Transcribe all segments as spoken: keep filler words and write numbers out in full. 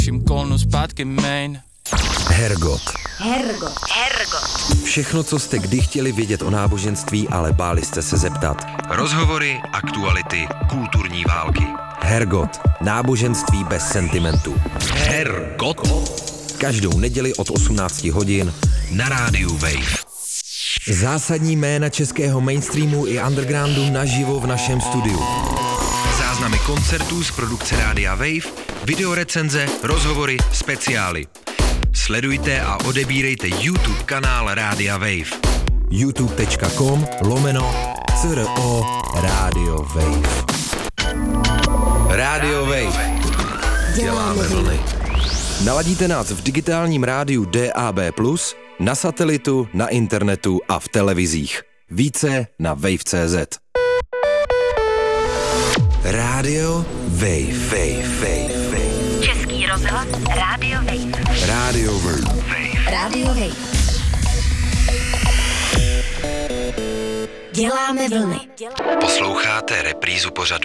Všim kolnu zpátky main. Hergot. Hergot. Hergot. Všechno, co jste kdy chtěli vědět o náboženství, ale báli jste se zeptat. Rozhovory, aktuality, kulturní války. Hergot. Náboženství bez sentimentu. Hergot. Každou neděli od osmnácti hodin na rádiu Wave. Zásadní jména českého mainstreamu i undergroundu naživo v našem studiu. Záznamy koncertů z produkce Rádia Wave, videorecenze, rozhovory, speciály. Sledujte a odebírejte YouTube kanál Rádia Wave. youtube.com lomeno CRO Rádio Wave. Rádio Wave. Děláme vlny. Naladíte nás v digitálním rádiu D A B plus, na satelitu, na internetu a v televizích. Více na wave tečka cé zet. Rádio Wave. Wave, Wave, Wave. Český rozhlas Rádio Wave. Rádio Wave. Rádio Wave. Děláme vlny. Posloucháte reprízu pořadu.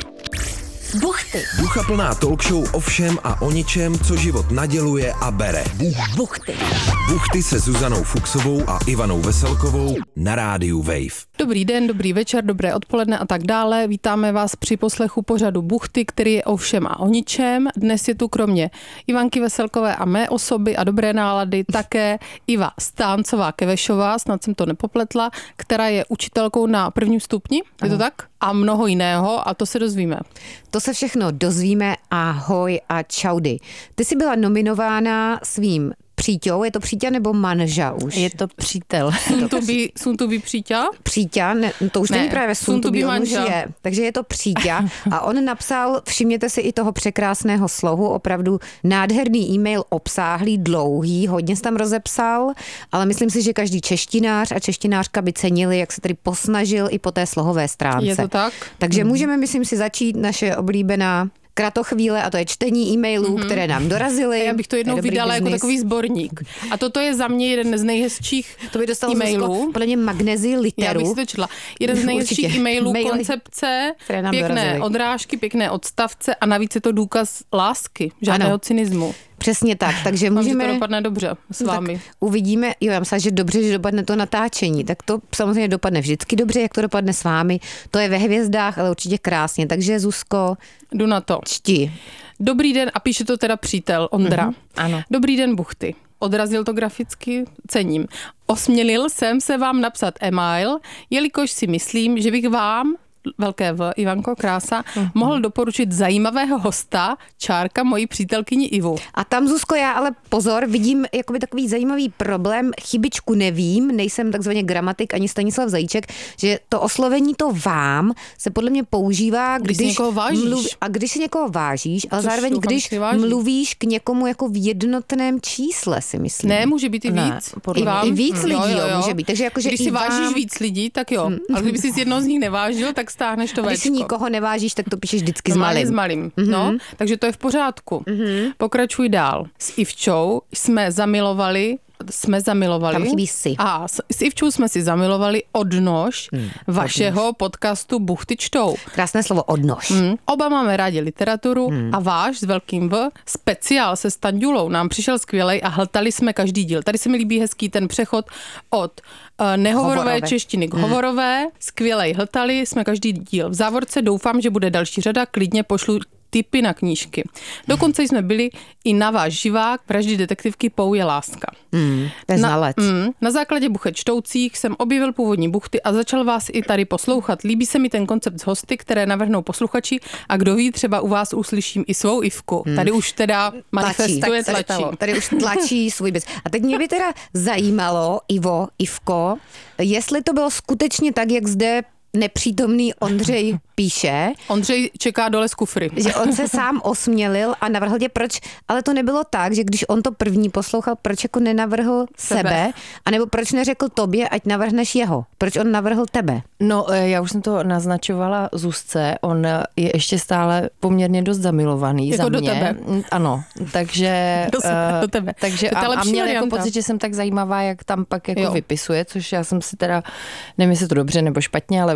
Buchty. Duchaplná talk show o všem a o ničem, co život naděluje a bere. Buchty. Buchty se Zuzanou Fuchsovou a Ivanou Veselkovou na rádiu Wave. Dobrý den, dobrý večer, dobré odpoledne a tak dále. Vítáme vás při poslechu pořadu Buchty, který je o všem a o ničem. Dnes je tu kromě Ivanky Veselkové a mé osoby a dobré nálady také Iva Stáncová-Kevešová, snad jsem to nepopletla, která je učitelkou na prvním stupni, je to tak? A mnoho jiného a to se dozvíme. To se všechno dozvíme. Ahoj a čaudy. Ty jsi byla nominována svým příťou, je to příťa nebo manža už? Je to přítel. Soon to be, soon to be příťa? Příťa, ne, to už Ne, není právě soon to be, on už manža. je. Takže je to příťa a on napsal, všimněte si i toho překrásného slohu, opravdu nádherný e-mail, obsáhlý, dlouhý, hodně jsi tam rozepsal, ale myslím si, že každý češtinář a češtinářka by cenili, jak se tady posnažil i po té slohové stránce. Je to tak? Takže mm. můžeme, myslím si, začít naše oblíbená kratochvíle a to je čtení e-mailů, mm-hmm. které nám dorazily. Já bych to jednou je vydala business. jako takový sborník. A toto je za mě jeden z nejhezčích To by dostalo e-mailů. Zuzko, podle mě magnezii literu. Já bych si to četla. Jeden z nejhezčích Určitě. e-mailů, Maily, koncepce, které nám pěkné dorazily. odrážky, pěkné odstavce a navíc je to důkaz lásky, žádného Ano. cynismu. Přesně tak, takže Mám, že můžeme... to dopadne dobře s No vámi. tak uvidíme, jo, já myslím, že dobře, že dopadne to natáčení, tak to samozřejmě dopadne vždycky dobře, jak to dopadne s vámi. To je ve hvězdách, ale určitě krásně. Takže Zuzko, Jdu na to. čti. Dobrý den, a píše to teda přítel Ondra. Mhm, ano. Dobrý den, Buchty. Odrazil to graficky, cením. Osmělil jsem se vám napsat e-mail, jelikož si myslím, že bych vám, velké V, Ivanko, krása, uh-huh. mohl doporučit zajímavého hosta, čárka mojí přítelkyni Ivu. A tam, Zuzko, já ale pozor, vidím jakoby takový zajímavý problém, chybičku nevím, nejsem takzvaně gramatik ani Stanislav Zajíček, že to oslovení to vám se podle mě používá, Když když, si někoho vážíš. Mluv, a když si někoho vážíš, ale Což zároveň doufám, když že si váží. mluvíš k někomu jako v jednotném čísle, si myslím. Ne, může být i Ne, víc. podle I, vám. i víc Mm. lidí, jo, může být. Takže jakože Když i si vám, vážíš víc lidí, tak jo. Ale kdyby si z jednoho z nich nevážil, tak stáhneš to a když si véčko. nikoho nevážíš, tak to píšeš vždycky s Normálně malým. s malým. No, takže to je v pořádku. Pokračuj dál. S Ivčou jsme zamilovali jsme zamilovali. Tam chybí si. A s, s Ivčou jsme si zamilovali odnož hmm, vašeho odnož. podcastu Buchty čtou. Krásné slovo odnož. Hmm. Oba máme rádi literaturu hmm. a váš s velkým V speciál se Standulou nám přišel skvělej a hltali jsme každý díl. Tady se mi líbí hezký ten přechod od uh, nehovorové Hovorové. češtiny k Hmm. hovorové. Skvělej, hltali jsme každý díl. V závorce doufám, že bude další řada, klidně pošlu tipy na knížky. Dokonce jsme byli i na váš živák Vraždy detektivky Pou je láska. Mm, to je znalec. Na, mm, na základě Buchet čtoucích jsem objevil původní buchty a začal vás i tady poslouchat. Líbí se mi ten koncept z hosty, které navrhnou posluchači a kdo ví, třeba u vás uslyším i svou Ivku. Mm. Tady už teda manifestuje, tlačí. tlačí. Tady už tlačí svůj byt. A teď mě by teda zajímalo, Ivo, Ivko, jestli to bylo skutečně tak, jak zde nepřítomný Ondřej píše, Ondřej čeká dole z kufry. že on se sám osmělil a navrhl tě, proč, ale to nebylo tak, že když on to první poslouchal, proč jako nenavrhl sebe, sebe anebo proč neřekl tobě, ať navrhneš jeho, proč on navrhl tebe? No, já už jsem to naznačovala Zuzce, on je ještě stále poměrně dost zamilovaný Jako za do mě. tebe. Ano, takže... Do sebe, do tebe. Takže To je ta a, a lepší měl jako varianta. pocit, že jsem tak zajímavá, jak tam pak jako Jo. vypisuje, což já jsem si teda, nevím, jestli to dobře nebo špatně, ale už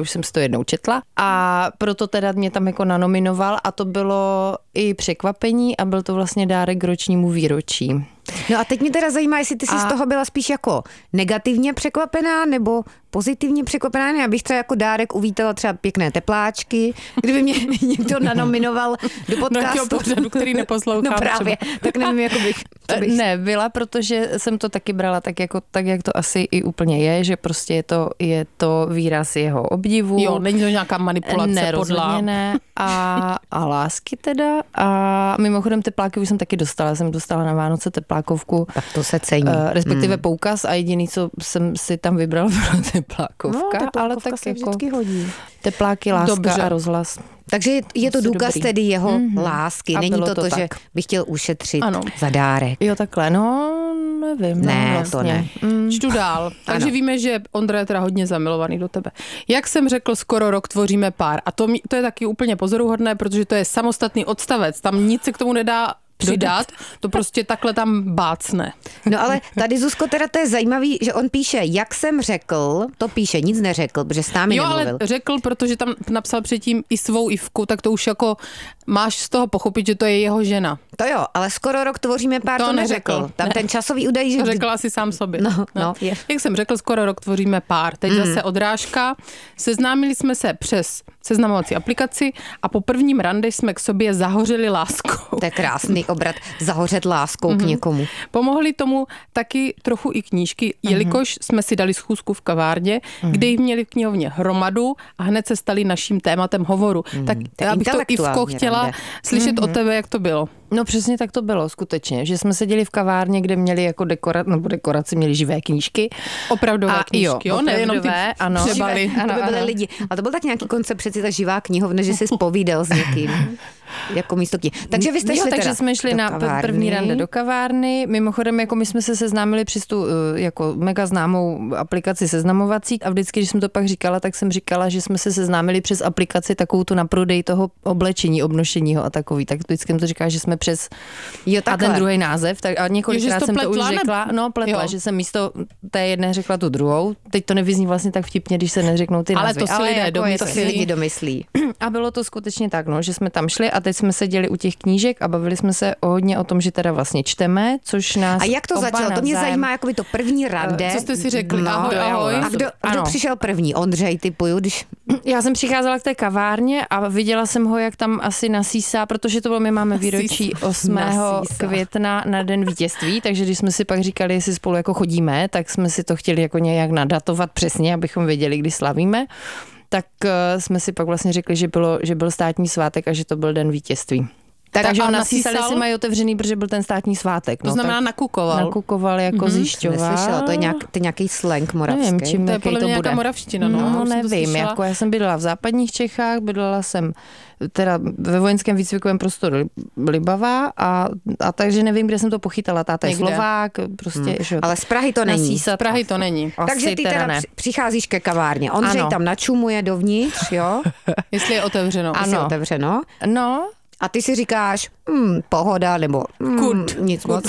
už jsem si to jednou četla a proto teda mě tam jako nanominoval a to bylo i překvapení a byl to vlastně dárek k ročnímu výročí. No a teď mě teda zajímá, jestli ty jsi A- z toho byla spíš jako negativně překvapená nebo pozitivně překvapená. Já bych třeba jako dárek uvítala třeba pěkné tepláčky, kdyby mě někdo nanominoval do Do nějakého podcastu. pořadu, který neposlouchám. No právě, třeba. tak nevím, jak bych... co bych... Ne, byla, protože jsem to taky brala tak, jako, tak, jak to asi i úplně je, že prostě je to, je to výraz jeho obdivu. Jo, není to nějaká manipulace, Ne, podlá. rozhodně ne. A, a lásky teda. A mimochodem tepláky už jsem taky dostala. Jsem dostala na Vánoce teplákovku. Tak to se cení. Uh, respektive hmm. poukaz a jediný, co jsem si tam vybrala, byla teplákovka. No, teplákovka ale tak se jako vždycky hodí. tepláky, láska Dobře. a rozhlas. Takže je, je to Asi důkaz dobrý. tedy jeho Mhm. lásky. A Není bylo to to, to že tak. bych chtěl ušetřit Ano. za dárek. Jo, takhle, no, nevím. Ne, no, to vlastně. ne. Mm. Čtu dál. Takže Ano. víme, že Ondra je teda hodně zamilovaný do tebe. Jak jsem řekl, skoro rok tvoříme pár. A to, mi- to je taky úplně pozoruhodné, protože to je samostatný odstavec. Tam nic se k tomu nedá přidat, to prostě takhle tam bácne. No ale tady, Zuzko, teda to je zajímavý, že on píše, jak jsem řekl, to píše, nic neřekl, protože s námi Jo, nemluvil. ale řekl, protože tam napsal předtím i svou Ivku, tak to už jako máš z toho pochopit, že to je jeho žena. To jo, ale skoro rok tvoříme pár, to, To neřekl. neřekl. Tam Ne. ten časový údaj, že... To řekl asi sám sobě. No, no, je. Jak jsem řekl, skoro rok tvoříme pár. Teď mm. zase odrážka. Seznámili jsme se přes seznamovací aplikaci a po prvním rande jsme k sobě zahořeli láskou. To je krásný obrat, zahořet láskou mm-hmm. k někomu. Pomohly tomu taky trochu i knížky, jelikož jsme si dali schůzku v kavárně, mm. kde jich měli v knihovně hromadu a hned se stali naším tématem hovoru. Mm. Tak To je já bych to Ivko intelektuální chtěla rande. slyšet mm. od tebe, jak to bylo. No přesně tak to bylo, skutečně, že jsme seděli v kavárně, kde měli jako dekoraci, nebo dekoraci měli živé knížky. Opravdové A knížky, jo, jo, nejenom ty opravdové, ano. přebaly. Živé, Ano, to by byly ano. lidi. A to byl tak nějaký koncept přeci ta živá knihovna, že jsi spovídal s někým. Jako místo knih. Takže vy jste jo, šli takže teda jsme šli do na kavárny. první rande do kavárny. Mimochodem, jako my jsme se seznámili přes tu eh, jako mega známou aplikaci seznamovací a vždycky, když jsem to pak říkala, tak jsem říkala, že jsme se seznámili přes aplikaci takovou tu na prodej toho oblečení, obnošeního a takový. Tak vždycky jsem to říkala, že jsme přes Jo, a takhle. ten druhý název. Tak a několikrát to jsem to už pletla, ne? řekla. No, pletla, Jo. že jsem místo té jedné řekla tu druhou. Teď to nevyzní vlastně tak vtipně, když se neřeknou ty Ale názvy. to si lidé jako je To to si lidi domyslí. a bylo to skutečně tak, no, že jsme tam šli a teď jsme seděli u těch knížek a bavili jsme se o hodně o tom, že teda vlastně čteme, což nás A jak to oba začalo? To mě navzájem- zajímá, jako by to první rande. Co jste si řekli? No. Ahoj, ahoj. A kdo, kdo Ano. přišel první? Ondřej, typuju, když... Já jsem přicházela k té kavárně a viděla jsem ho, jak tam asi nasísá, protože to bylo, my máme výročí osmého Nasísá. května na den vítězství, takže když jsme si pak říkali, jestli spolu jako chodíme, tak jsme si to chtěli jako nějak nadatovat přesně, abychom věděli, kdy slavíme. Tak uh, jsme si pak vlastně řekli, že, bylo, že byl státní svátek a že to byl den vítězství. Tak Takže a ho nasísali nasísal? si mají otevřený, protože byl ten státní svátek. To no, znamená tak nakukoval. nakukoval, jako mm-hmm. zjišťoval. Neslyšela, to je, nějak, to je nějaký slang moravský. Nevím, čím To je jaký podle to mě bude. nějaká moravština. No, No, už jsem to nevím, slyšela. jako já jsem bydlela v západních Čechách, bydlela jsem teda ve vojenském výcvikovém prostoru Libavá a, a takže nevím, kde jsem to pochytala. Táta je Někde. Slovák, prostě. Že, Ale z Prahy to není. nasísat. Z Prahy to není. Asi Takže ty teda ne. při- přicházíš ke kavárně. Ondřej Ano. tam načumuje dovnitř, jo? Jestli je otevřeno. Ano. Je Ano. otevřeno. No, A ty si říkáš, hm, pohoda, nebo hm, Kud. nic moc.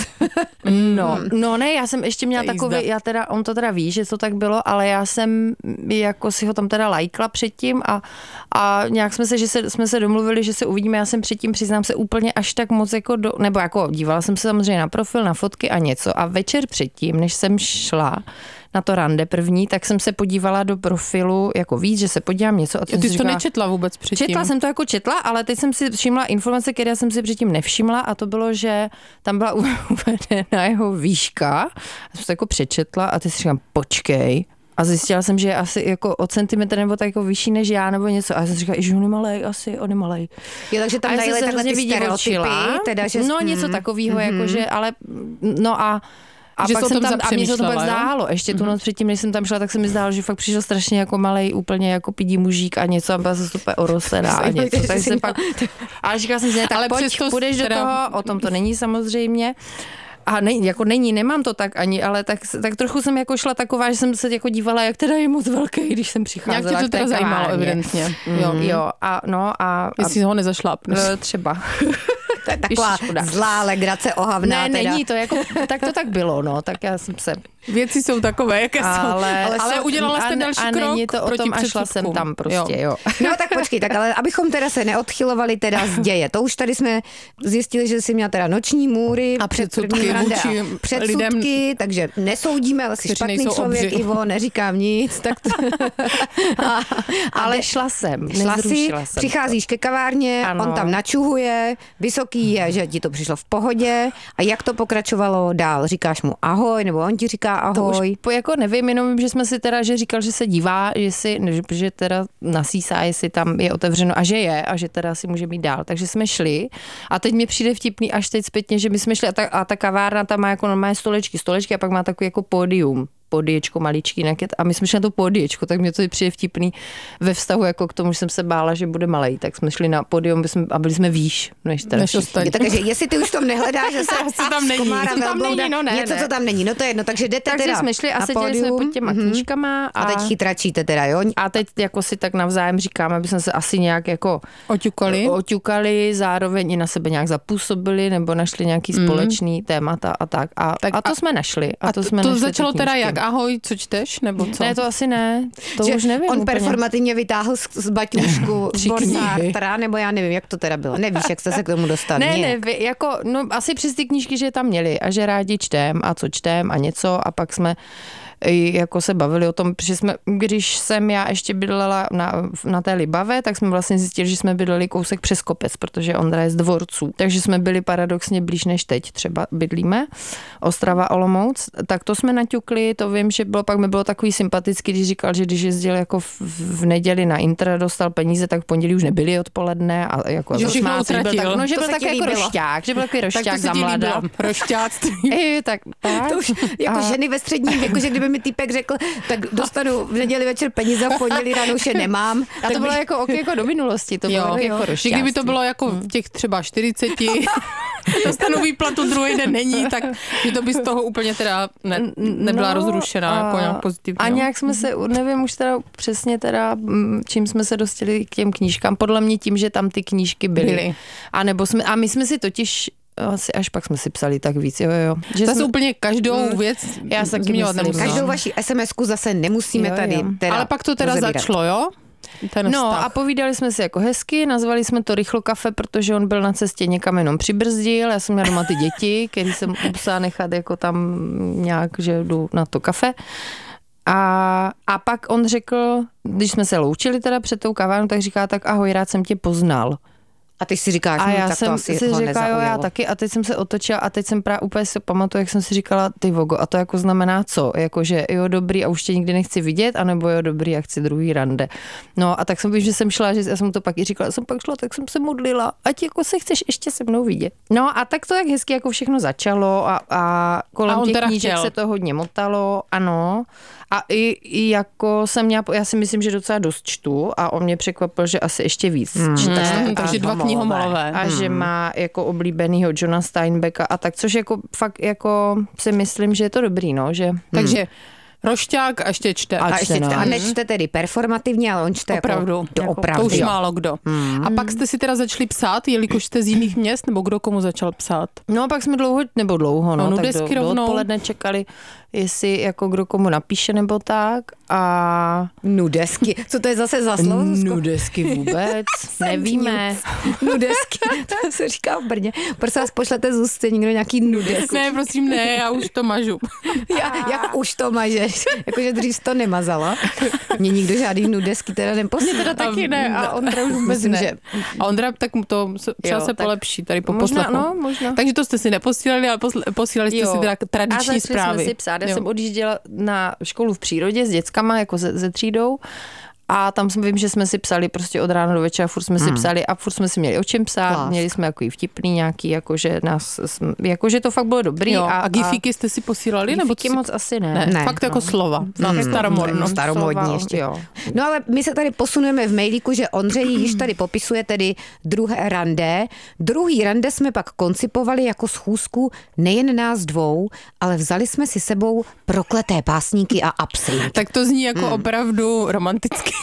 no, no ne, já jsem ještě měla To je takový, jízda. já teda, on to teda ví, že to tak bylo, ale já jsem jako si ho tam teda lajkla předtím a, a nějak jsme se, že se, jsme se domluvili, že se uvidíme, já jsem předtím, přiznám se, úplně až tak moc jako, do, nebo jako dívala jsem se samozřejmě na profil, na fotky a něco a večer předtím, než jsem šla na to rande první, tak jsem se podívala do profilu jako víc, že se podívám něco. A Ty jsi to říkala, nečetla vůbec předtím. Četla jsem to jako četla, ale teď jsem si všimla informace, které jsem si předtím nevšimla a to bylo, že tam byla uvedena jeho výška. Já jsem to jako přečetla a teď si říkám, počkej. A zjistila jsem, že je asi jako o centimetr nebo tak jako vyšší než já nebo něco. A já jsem si říkala, že on je malej, asi on je malej. Jo, takže tam A já jsem najeli se takhle hrozně ty stereotypy, vydivočila. teda, že... No něco mm, takového, mhm. jakože, ale no a a Že pak jsi o jsem tom tam, a mě se to pak zapřemýšlela, jo? zdálo. Ještě tu noc předtím, než jsem tam šla, tak se mi zdálo, že fakt přišel strašně jako malej, úplně jako pidí mužík a něco a byla se super orosená a něco. že Tak jsi se pak, ale říkala jsem si, ne, tak Ale pojď, přesto půjdeš do teda- toho, o tom to není samozřejmě. A ne, jako není, nemám to tak ani, ale tak, tak trochu jsem jako šla taková, že jsem se jako dívala, jak teda je moc velký, když jsem přicházela. Nějak tě to k té teda zajímalo, kavárně. evidentně. Jo, jo, a no a... a Jestli ho nezašlápneš. e, třeba. To je taková Ježiš, chudák. zlá legrace ohavná Ne, teda. není to, jako, tak to tak bylo, no, tak já jsem se Věci jsou takové, jaké ale, jsou. Ale, ale jsou, udělala jste a, další a krok není to o proti tom a šla jsem tam prostě, jo. jo. No tak počkej, tak ale abychom teda se neodchylovali teda z děje. To už tady jsme zjistili, že jsi měla teda noční můry a předsudky vůči předsudky, lidem, takže nesoudíme, ale jsi špatný člověk, obři. Ivo, neříkám nic. Tak to... a, ale šla jsem, šla si, jsem přicházíš to. ke kavárně, ano. on tam načuhuje, vysoký je, že ti to přišlo v pohodě a jak to pokračovalo dál? Říkáš mu ahoj, nebo on ti říká ahoj? To už po, jako nevím, jenom vím, že jsme si teda, že říkal, že se dívá, že si, že teda nasísá, jestli tam je otevřeno a že je a že teda si může být dál. Takže jsme šli a teď mi přijde vtipný až teď zpětně, že my jsme šli a ta, a ta kavárna tam má jako normálně stolečky, stolečky a pak má takový jako pódium. Pódiečko maličký naket a my jsme šli na to pódiečko, tak mě to přijde vtipný ve vztahu jako k tomu, že jsem se bála, že bude malej, tak jsme šli na pódium a byli jsme výš, než teda než Takže jestli ty už tam nehledáš, že se tam není, komára tam není, no ne, něco, ne. co tam není, no to je jedno, takže jdete takže teda jsme šli a na seděli pódium, jsme pod těma mm-hmm. knížkama a, a teď chytračíte teda, jo? A teď jako si tak navzájem říkáme, aby jsme se asi nějak jako oťukali, oťukali zároveň i na sebe nějak zapůsobili nebo našli nějaký mm. společný témata a tak. A, tak a to a, jsme našli. A, a to, to, jsme to začalo teda jak ahoj, co čteš? Nebo co? Ne, to asi ne. To že už nevím on úplně. performativně vytáhl z, z baťůžku Sartra, nebo já nevím, jak to teda bylo. Nevíš, jak jste se k tomu dostali. Ne, ne, ne, vy, jako, no asi přes ty knížky, že tam měli a že rádi čtem a co čtem a něco a pak jsme jako se bavili o tom, protože jsme, když jsem já ještě bydlela na, na té Libavě, tak jsme vlastně zjistili, že jsme bydleli kousek přes kopec, protože Ondra je z Dvorců. Takže jsme byli paradoxně blíž než teď třeba bydlíme, Ostrava, Olomouc. Tak to jsme naťukli, to vím, že bylo, pak mi bylo takový sympatický, když říkal, že když jezdil jako v, v neděli na Intra, dostal peníze, tak v pondělí už nebyli odpoledne. A jako že všechno utratil. Tak, no, že to byl takový jako rošťák, že byl takový rošťák za mladá. Rošťáctví. tak, tak. To už jako a... ženy ve středním věku, že kdyby mi týpek řekl, tak dostanu v neděli večer peníze, v pondělí ráno už je nemám. A to bylo by... jako ok, jako do minulosti, to bylo jo, jako rošťáctví. Kdyby to bylo jako v těch třeba čtyřiceti, dostanu výplatu, druhý den není, tak že to by z toho úplně teda ne, nebyla no, rozrušená a, jako nějak pozitivně. A nějak jsme se, nevím už teda přesně teda, čím jsme se dostali k těm knížkám, podle mě tím, že tam ty knížky byly. byly. A, nebo jsme, a my jsme si totiž asi až pak jsme si psali tak víc, jo, jo. Že to jsme úplně každou mm, věc já se zmiňovat nemusím. Každou vaši es em esku zase nemusíme jo, tady teda ale pak to teda rozebírat. Začalo, jo? Ten no stav. A povídali jsme si jako hezky, nazvali jsme to Rychlo kafe, protože on byl na cestě někam jenom přibrzdil, já jsem měla doma ty děti, který jsem musela nechat jako tam nějak, že jdu na to kafe. A, a pak on řekl, když jsme se loučili teda před tou kavárnou, tak říká tak ahoj, rád jsem tě poznal. A ty si říkáš, a já tak jsem to asi si ho říkala, jo, já taky a teď jsem se otočila a teď jsem právě úplně si pamatuju, jak jsem si říkala, ty vogo, a to jako znamená co? Jakože jo, dobrý a už tě nikdy nechci vidět, anebo jo, dobrý a chci druhý rande. No a tak jsem víš, že jsem šla, že já jsem to pak i říkala, jsem pak šla, tak jsem se modlila, ať jako se chceš ještě se mnou vidět. No a tak to jak hezky jako všechno začalo a, a kolem a těch knížek chtěl. Se to hodně motalo, ano. A i, i jako jsem měla, já si myslím, že docela dost čtu a on mě překvapil, že asi ještě víc. Mm. Mm, takže dva knihomolové. A mm. že má jako oblíbenýho Johna Steinbecka a tak, což jako fakt jako si myslím, že je to dobrý, no, že... Takže mm. rošťák a ještě čte. A, a, ještě čte. A nečte tedy performativně, ale on čte opravdu. Jako doopravdy. To už málo kdo. Mm. A pak jste si teda začali psát, jelikož jste z jiných měst, nebo kdo komu začal psát? No a pak jsme dlouho, nebo dlouho, no, no tak do, do odpoledne čekali, jestli jako kdo komu napíše nebo tak a... Nudesky. Co to je zase za slovo? Nudesky vůbec, nevíme. Nudesky, to se říká v Brně. Prosím vás, pošlete Zuzce někdo nějaký nudesky. Ne, prosím, ne, já už to mažu. Já, jak už to mažeš? Jakože dřív to nemazala. Mně nikdo žádný nudesky teda neposlal. Mně teda taky ne a Ondra už vůbec ne. Že... A Ondra tak to třeba jo, se tak polepší tady po možná, poslechu. No, možná. Takže to jste si neposílali, ale posílali jste jo. si teda tradiční a zprávy. Jsme si psát. Já jo. jsem odjížděla na školu v přírodě s dětskama, jako se, se třídou. A tam jsem, vím, že jsme si psali prostě od rána do večera, furt jsme si hmm. psali a furt jsme si měli o čem psát, Lásk. Měli jsme jako vtipný nějaký, jakože nás, jakože to fakt bylo dobrý. Jo, a, a gifíky jste si posílali? Gifíky nebo si... moc asi ne. ne, ne fakt no. jako slova, hmm. staromodno. Staromodní ještě. Jo. No ale my se tady posunujeme v mailíku, že Ondřej již tady popisuje tedy druhé rande. Druhý rande jsme pak koncipovali jako schůzku nejen nás dvou, ale vzali jsme si sebou prokleté pásníky a absint. Tak to zní jako hmm. opravdu romanticky.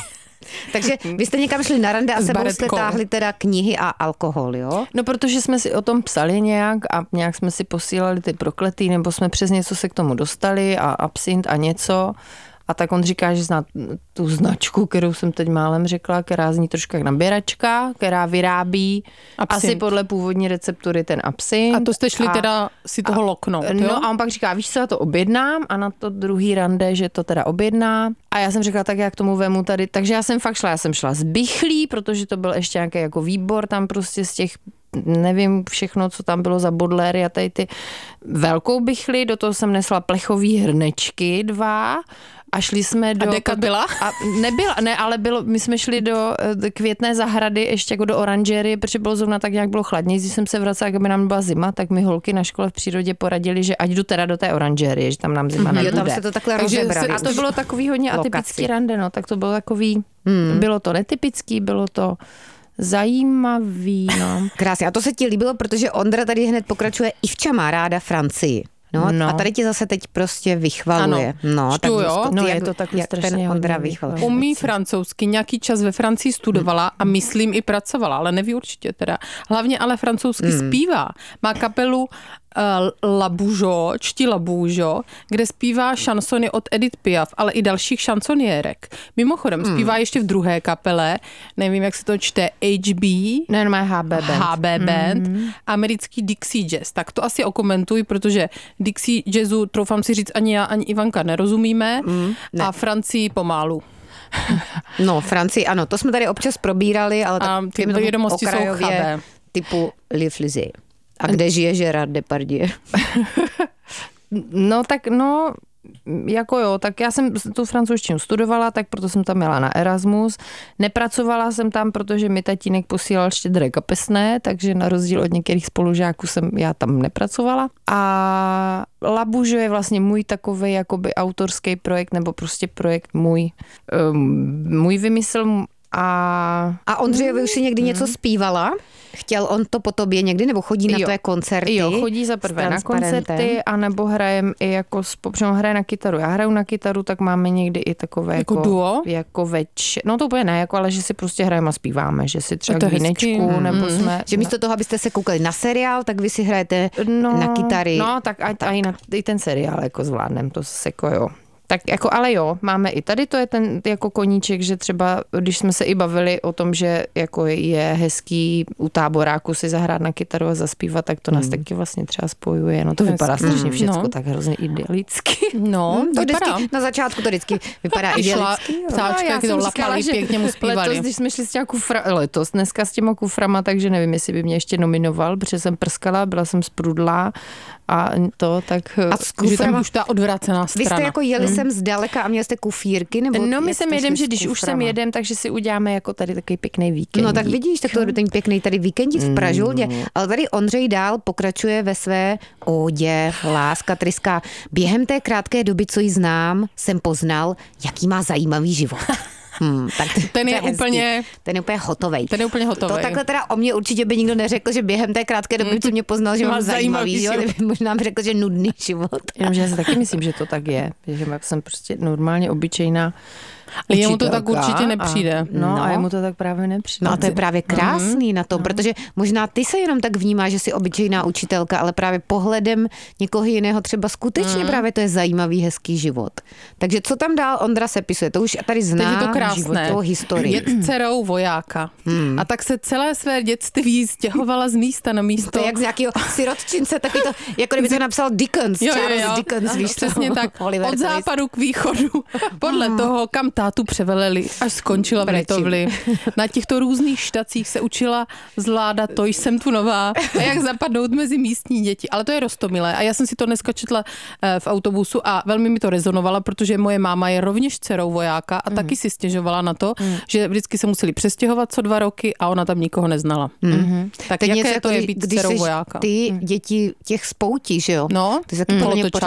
Takže vy jste někam šli na rande a S sebou jste baretkou. táhli teda knihy a alkohol, jo? No, protože jsme si o tom psali nějak a nějak jsme si posílali ty prokletý, nebo jsme přes něco se k tomu dostali a absint a něco. A tak on říká, že zná tu značku, kterou jsem teď málem řekla, která zní trošku jak nabíračka, která vyrábí Absint. asi podle původní receptury ten absint. A to jste šli a, teda si toho loknout, jo? No a on pak říká, víš co, já to objednám a na to druhý rande, že to teda objedná. A já jsem řekla, tak já k tomu vemu tady. Takže já jsem fakt šla, já jsem šla z Bichlí, protože to byl ještě nějaký jako výbor tam prostě z těch nevím všechno, co tam bylo za bodléry a tady ty velkou Bichli, do toho jsem nesla plechový hrnečky dva a šli jsme do... A deka byla? A nebyla, ne, ale bylo, my jsme šli do Květné zahrady, ještě jako do oranžerie, protože bylo zrovna tak nějak bylo chladněji, když jsem se vracela, jak by nám byla zima, tak mi holky na škole v přírodě poradili, že ať jdu teda do té oranžerie, že tam nám zima nebude. Jo, tam se to takhle Takže rozebrali. a to bylo takový hodně Lokaci. atypický rande, no, tak to bylo takový, hmm. bylo to netypický, bylo to zajímavý, no. Krásně. A to se ti líbilo, protože Ondra tady hned pokračuje, Ivča má ráda Francii. No, No. a tady ti zase teď prostě vychvaluje. Ano. No, Čtu, tak jo. Zuzko, ty No, je jak, to takhle jak strašně ten Ondra hodně vychvaluje. Umí francouzsky, nějaký čas ve Francii studovala a myslím i pracovala, ale neví určitě teda. Hlavně ale francouzsky Hmm. zpívá. Má kapelu uh, La Bougeot, čti La Bougeot, kde zpívá šansony od Edith Piaf, ale i dalších šansoniérek. Mimochodem, Hmm. zpívá ještě v druhé kapele, nevím, jak se to čte, H B, Ne, no, má H B band. H B Band, americký Dixie Jazz. Tak to asi okomentuj, protože Dixie Jazzu, troufám si říct, ani já, ani Ivanka nerozumíme ne. a Francii pomálu. No, Francii, ano, to jsme tady občas probírali, ale tak A ty jenom vědomosti jsou okrajově chabé. typu Le Flizzy. A kde žije Gérard Depardieu? No tak no, jako jo, tak já jsem tu francouzštinu studovala, tak proto jsem tam jela na Erasmus. Nepracovala jsem tam, protože mi tatínek posílal štědré kapesné, takže na rozdíl od některých spolužáků jsem já tam nepracovala. A La Bougeot je vlastně můj takovej jakoby autorský projekt, nebo prostě projekt můj, um, můj vymysl. A A Ondřejovi už si někdy něco zpívala? Chtěl on to po tobě někdy, nebo chodí na Jo. tvé koncerty? Jo, chodí za prvé s na koncerty, transparentem? anebo hrajem i jako, spopřeno hraje na kytaru. Já hraju na kytaru, tak máme někdy i takové Jako jako, duo? jako več. No to úplně ne, jako, ale že si prostě hrajeme a zpíváme, že si třeba To je k vínečku, hezký. nebo Mm. jsme... Že místo toho, abyste se koukali na seriál, tak vy si hrajete no, na kytary. No, tak a, a i, na, i ten seriál jako zvládnem, to se jako jo. Tak jako, ale jo, máme i tady, to je ten jako koníček, že třeba, když jsme se i bavili o tom, že jako je hezký u táboráku si zahrát na kytaru a zaspívat, tak to nás Hmm. taky vlastně třeba spojuje. No to Hezký. vypadá strašně všecko No. tak hrozně idylicky. No, To vypadá. vždycky, na začátku to vždycky vypadá I šla idylicky. jo. ptáčka, jak to lapali, pěkně mu zpívali. letos, když jsme šli s těma kufra, letos, dneska s těma kuframa, takže nevím, jestli by mě ještě nominoval, protože jsem prskala, byla jsem sprudlá a to, tak... A s Že tam kuframa, už ta odvracená vy strana. jste jako jeli sem zdaleka a měli jste kufírky? Nebo No my jak sem jste jedem, šli že s když už sem kuframa? jedem, takže si uděláme jako tady takový pěkný víkend. No tak vidíš, tak to je ten pěkný tady víkendík v Pražuldě. Ale tady Ondřej dál pokračuje ve své ódě, láska tryská. Během té krátké doby, co ji znám, jsem poznal, jaký má zajímavý život. Hmm, tak to, Ten to je hezký. úplně- Ten je úplně hotovej. Ten je úplně hotovej. To takhle teda o mě určitě by nikdo neřekl, že během té krátké doby, co mě poznal, že Má mám zajímavý zajímavý život, by možná mi řekl, že nudný život. Jenomže já si taky myslím, že to tak je. Že já jsem prostě normálně obyčejná Ale jemu to tak učitelka určitě a- nepřijde. No, No. a jemu to tak právě nepřijde. No a to je právě krásný na tom, protože možná ty se jenom tak vnímáš, že jsi obyčejná učitelka, ale právě pohledem někoho jiného třeba skutečně právě to je zajímavý, hezký život. Takže co tam dál Ondra sepisuje? To už tady Teď zná je to krásné. toho historii. Je dcerou vojáka. A tak se celé své dětství stěhovala z místa na místo. To je jak z nějakého sirotčince, taky to, jako kdyby to napsal Dickens, Jo, jo, Charles jo. Dickens, Ano, víš co? přesně tak. Oliver Od Twist. západu k východu. Podle toho, kam tátu převeleli, až skončila v Prečím. Litovli. Na těchto různých štacích se učila zvládat to, jsem tu nová a jak zapadnout mezi místní děti. Ale to je roztomilé. A já jsem si to dneska četla eh, v autobusu a velmi mi to rezonovalo, protože moje máma je rovněž dcerou vojáka a taky si stěžovala na to, že vždycky se museli přestěhovat co dva roky a ona tam nikoho neznala. Mm. Tak To je jaké něco to jako je když- být když dcerou seš vojáka? ty děti těch spoutí, že jo? No, ty jsi taky podle mě pořád kolotočářů.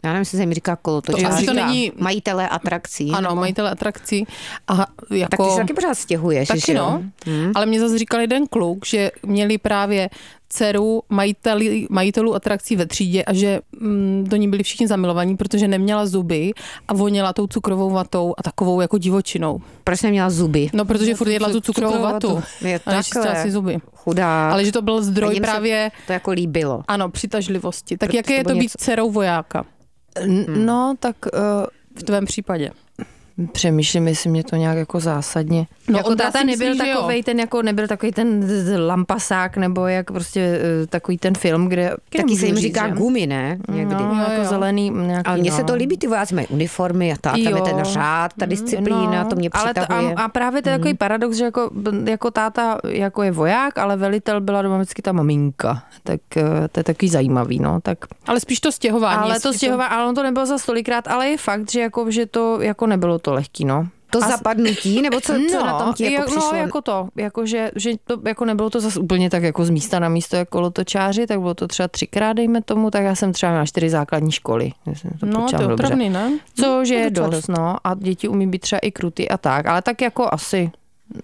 Já nevím, jestli se jim říká kolotočáři. To asi to není... Majitelé atrakcí. Ano, nebo... majitelé atrakcí. A jako... Tak ty se taky pořád stěhuješ. Taky no, hmm. ale mě zase říkal jeden kluk, že měli právě dceru majiteli, majitelů atrakcí ve třídě a že mm, do ní byli všichni zamilovaní, protože neměla zuby a voněla tou cukrovou vatou a takovou jako divočinou. Proč neměla zuby? No, protože furt jedla tu cukrovou, cukrovou vatu. vatu. Je a nečistila si zuby. Chudá. Ale že to byl zdroj právě... to jako líbilo. Ano, přitažlivosti. Tak Proto jaké je to být něco... dcerou vojáka? No, tak... Uh... V tvém případě. Přemýšlím, jestli mě to nějak jako zásadně. No, jako táta nebyl takovej ten, jako nebyl takový ten lampasák, nebo jak prostě uh, takový ten film, kde... Taky se jim říká že? Gumy, ne? Někdy. No, jako jo. Zelený nějaký, ale mně no. se to líbí, ty vojáci mají uniformy a ta, tam je ten řád, ta disciplína, no, to mě přitahuje. Ale to, a, a právě to je takový paradox, že jako, jako táta jako je voják, ale velitel byla doma vždycky ta maminka. Tak to je takový zajímavý, no. Tak... Ale spíš to stěhování. Ale to stěhování, to... ale on to nebylo za stolikrát, ale je fakt, že jako, že to jako nebylo to lehký, no. To a zapadnutí, nebo co, co no, na tom ti jako jak, přišlo? No, jako to, jako že, že to jako nebylo to zase úplně tak jako z místa na místo jako kolotočáři, tak bylo to třeba třikrát, dejme tomu, tak já jsem třeba měla čtyři základní školy. To no, to je otravný, ne? Což je dost, no. A děti umí být třeba i krutý a tak, ale tak jako asi...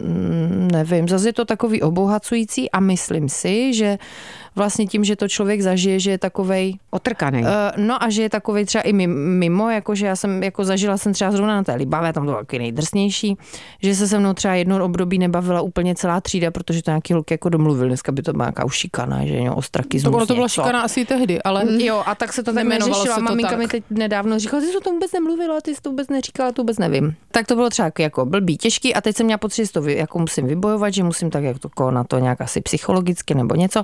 Nevím, zase je to takový obohacující a myslím si, že vlastně tím, že to člověk zažije, že je takovej... Otrkanej. Uh, no a že je takovej třeba i mimo, jakože já jsem, jako zažila jsem třeba zrovna na té Libavě, tam to bylo taky nejdrsnější, že se se mnou třeba jedno období nebavila úplně celá třída, protože to nějaký holky jako domluvil, dneska by to byla nějaká už šikana, že jo, ostrakismus. To, to byla šikana asi tehdy, ale... Mm, jo, a tak se to tak neřešila. Maminka tak. mi teď nedávno říkala, ty jsi to vůbec nemluvila, ty jsi to vůbec neříkala, to vůbec nevím. Tak to bylo třeba jako blbý, těžký a teď jsem měla pocit, že to jako musím vybojovat, že musím tak jako na to nějak asi psychologicky nebo něco.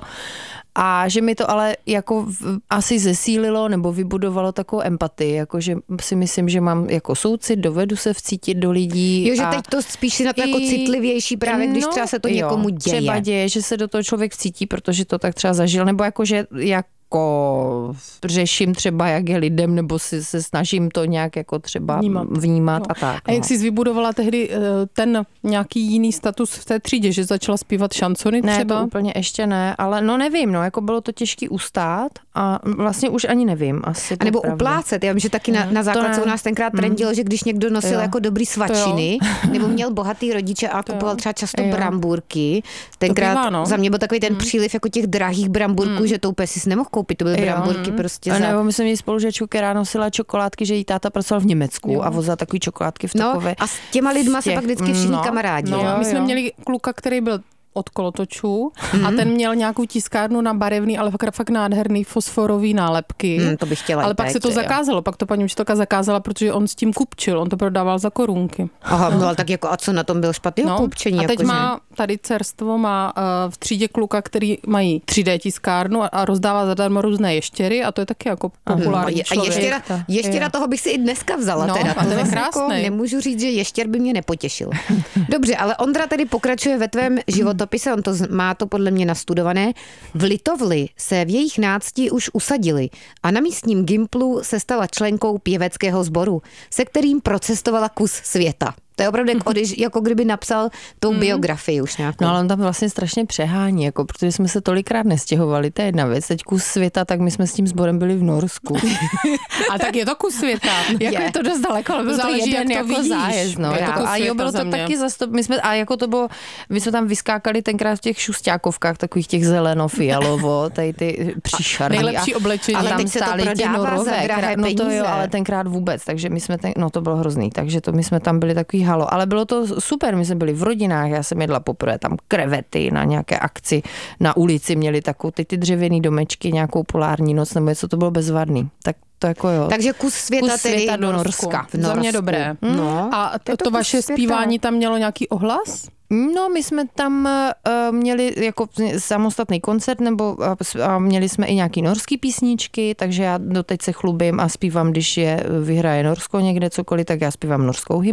A že mi to ale jako v, asi zesílilo nebo vybudovalo takovou empatii, jako že si myslím, že mám jako soucit, dovedu se vcítit do lidí. Jo, že teď to spíš si na to i, jako citlivější právě, když no, třeba se to jo, někomu děje. Třeba děje, že se do toho člověk vcítí, protože to tak třeba zažil, nebo jako, že jak jako řeším třeba, jak je lidem, nebo si se snažím to nějak jako třeba vnímat, vnímat no. a tak. A jak no. jsi vybudovala tehdy ten nějaký jiný status v té třídě, že začala zpívat šansony třeba? Ne, to úplně ještě ne, ale no nevím, no, jako bylo to těžký ustát a vlastně už ani nevím. Asi a nebo pravda. uplácet, já vím, že taky na, na základce u nás tenkrát trendilo, mm. že když někdo nosil jo. jako dobrý svačiny, nebo měl bohatý rodiče a kupoval třeba často jo. brambůrky, tenkrát bývá, no. za mě byl takový ten mm. příliv jako těch drahých brambůrků, mm. že to úplně si nemohl koupit, to byly brambůrky prostě a za... nebo my jsme měli spolužačku, která nosila čokoládky, že jí táta pracoval v Německu jo. a vozila takový čokoládky v takové... No a s těma lidma se pak vždycky všichni no, kamarádi. No, jo, my jsme jo. měli kluka, který byl od kolotočů mm. a Mhm. ten měl nějakou tiskárnu na barevný, ale fakt, fakt nádherný fosforový nálepky. Mm, to bych chtěla ale pak teď, se to jo. zakázalo, pak to paní učitelka zakázala, protože on s tím kupčil, on to prodával za korunky. Aha, no ale tak jako a co na tom byl špatný no, kupčení? A teď jako, má tady dcerstvo, má uh, v třídě kluka, který mají tři dé tiskárnu a, a rozdává zadarmo různé ještěry a to je taky jako populární a člověk. ještěra, ještěra toho bych si i dneska vzala. No, teda. a to je jako krásný. Nemůžu říct, že ještěr by mě nepotěšil. Dobře, ale Ondra tedy pokračuje ve tvém životopise, on to má to podle mě nastudované. V Litovli se v jejich nácti už usadili a na místním Gimplu se stala členkou pěveckého sboru, se kterým procestovala kus světa. To je opravdu jako, jako kdyby napsal tou mm. biografii už nějakou. No ale on tam vlastně strašně přehání, jako, protože jsme se tolikrát nestěhovali, to je jedna věc. Teď kus světa, tak my jsme s tím sborem byli v Norsku. A tak je to kus světa. Jako je to dost daleko, ale byl to Záleží, jeden jak to jako vidíš. zájezd. No. Je to kus a jo, bylo to taky zastop. My jsme, a jako to bylo, my jsme tam vyskákali tenkrát v těch šustákovkách, takových těch zeleno-fialovo, tady ty příšerný. Nejlepší oblečení. Ale tam teď se to stáli ti norové, no to jo, ale tenkrát vůbec, takže my jsme, ten, no to bylo hrozný, takže to my jsme tam byli takový halo, ale bylo to super, my jsme byli v rodinách, já jsem jedla poprvé tam krevety na nějaké akci, na ulici měli takovou ty, ty dřevěný domečky, nějakou polární noc, nebo něco, to bylo bezvadný, tak to jako jo. Takže kus světa, kus tedy světa do Norska. Norska. Za mě dobré. No. A to, to to vaše světa. zpívání tam mělo nějaký ohlas? No, my jsme tam uh, měli jako samostatný koncert, nebo a, a měli jsme i nějaký norský písničky, takže já doteď se chlubím a zpívám, když je vyhraje Norsko někde cokoliv, tak já zpívám norskou hymnu.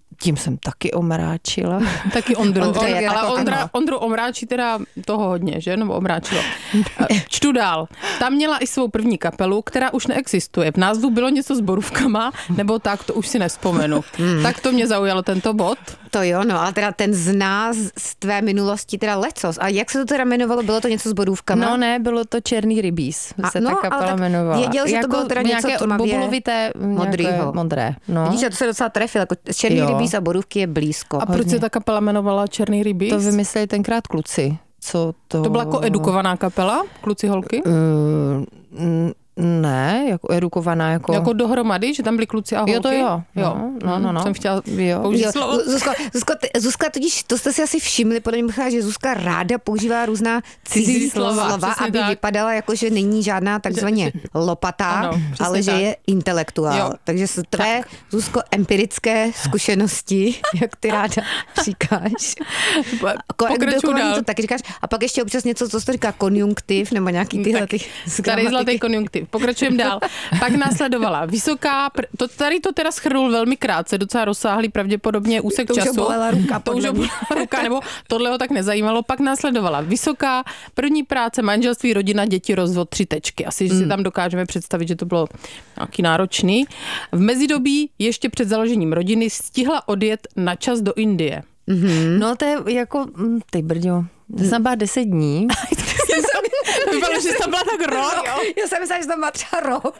tím jsem taky omráčila. Taky Ondru. Ondra je On, ale jako Ondra, ano. Ondru omráčí teda toho hodně, že? Nebo omráčilo. Čtu dál. Tam měla i svou první kapelu, která už neexistuje. V názvu bylo něco s borůvkama, nebo tak, to už si nevzpomenu. Hmm. Tak to mě zaujalo tento bod. To jo, no, ale teda ten zná z tvé minulosti teda lecos. A jak se to teda jmenovalo? Bylo to něco s bodůvkama? No ne, bylo to Černý rybíz, A, se no, ta ale kapela tak jmenovala. věděl, že to Jako bylo teda něco nějaké tmavě bobulovité, modrýho. nějaké modré. No. Vidíš, že to se docela trefil, jako Černý Jo. rybíz a borůvky je blízko. A proč se ta kapela jmenovala Černý rybíz? To vymysleli tenkrát kluci. Co to... To byla jako edukovaná kapela, kluci holky? Uh, n- ne, jako edukovaná, jako... Jako dohromady, že tam byli kluci a holky? Jo, to jo. jo. No, no, no. Jsem chtěla Jo. použít Jo, slovo. Zuzko, Zuzko, ty, Zuzka, totiž, to jste si asi všimli, podle mě že Zuzka ráda používá různá cizí, Cizí slova, slova, přesně aby tak. vypadala jako, že není žádná takzvaně lopatá, Ano, přesně ale že tak. je intelektuál. Jo. Takže z tvé, Zuzko, empirické zkušenosti, jak ty ráda říkáš. Pokračuju dál. To taky říkáš. A pak ještě občas něco, co se říká konjunktiv, nebo nějaký tyhle ty z Starý gramatiky. zlatý konjunktiv. Pokračujeme dál. Pak následovala vysoká, pr- to tady to teda schrnul velmi krátce, docela rozsáhlý pravděpodobně úsek To už ho času. bolela ruka, To už podle ho mě. bolela ruka, nebo tohle ho tak nezajímalo. Pak následovala vysoká, první práce, manželství, rodina, děti, rozvod, tři tečky. Asi si tam dokážeme představit, že to bylo nějaký náročný. V mezidobí ještě před založením rodiny stihla odjet na čas do Indie. No to je jako, mm, ty brďo, to jsem byla deset dní. To vypadalo, že tam byla tak rok. Já jsem myslela, že tam má třeba rok.